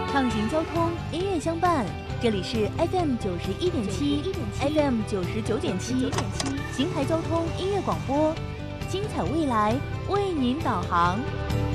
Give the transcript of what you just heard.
畅行交通，音乐相伴。这里是 FM 91.7 FM 99.7邢台交通音乐广播，精彩未来为您导航。